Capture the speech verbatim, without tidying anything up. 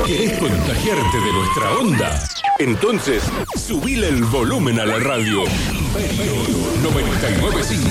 ¿Querés contagiarte de nuestra onda? Entonces, subile el volumen a la radio. Imperio noventa y nueve punto cinco.